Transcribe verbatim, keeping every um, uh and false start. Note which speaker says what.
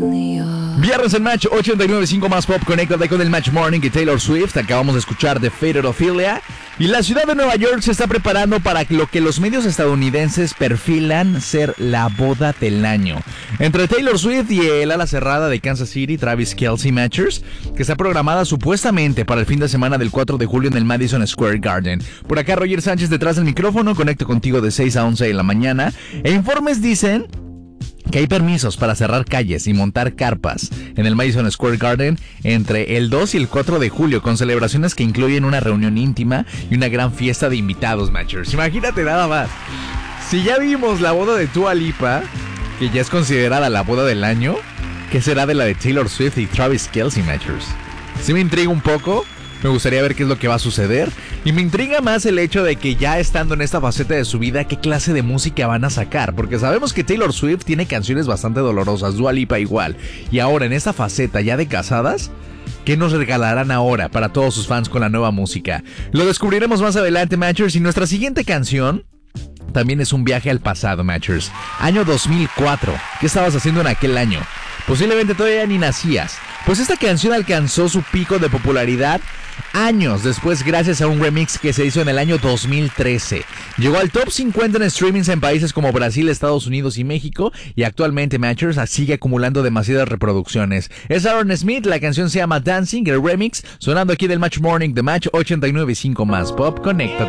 Speaker 1: Viernes en Match ochenta y nueve punto cinco más Pop. Conéctate con el Match Morning y Taylor Swift. Acabamos de escuchar The Faded Ophelia. Y la ciudad de Nueva York se está preparando para lo que los medios estadounidenses perfilan ser la boda del año. Entre Taylor Swift y el ala cerrada de Kansas City, Travis Kelce Matchers, que está programada supuestamente para el fin de semana del cuatro de julio en el Madison Square Garden. Por acá Roger Sánchez detrás del micrófono, conecto contigo de seis a once de la mañana. E informes dicen que hay permisos para cerrar calles y montar carpas en el Madison Square Garden entre el dos y el cuatro de julio, con celebraciones que incluyen una reunión íntima y una gran fiesta de invitados, Matchers. Imagínate nada más. Si ya vimos la boda de Dua Lipa, que ya es considerada la boda del año, ¿qué será de la de Taylor Swift y Travis Kelce, Matchers? Sí me intriga un poco. Me gustaría ver qué es lo que va a suceder. Y me intriga más el hecho de que ya estando en esta faceta de su vida, qué clase de música van a sacar. Porque sabemos que Taylor Swift tiene canciones bastante dolorosas, Dua Lipa igual. Y ahora en esta faceta ya de casadas, ¿qué nos regalarán ahora para todos sus fans con la nueva música? Lo descubriremos más adelante, Matchers. Y nuestra siguiente canción también es un viaje al pasado, Matchers. Año dos mil cuatro. ¿Qué estabas haciendo en aquel año? Posiblemente todavía ni nacías. Pues esta canción alcanzó su pico de popularidad años después gracias a un remix que se hizo en el año dos mil trece. Llegó al top cincuenta en streamings en países como Brasil, Estados Unidos y México, y actualmente Matchers sigue acumulando demasiadas reproducciones. Es Aaron Smith, la canción se llama Dancing, el remix, sonando aquí del Match Morning de Match ochenta y nueve punto cinco más Pop. Conecta.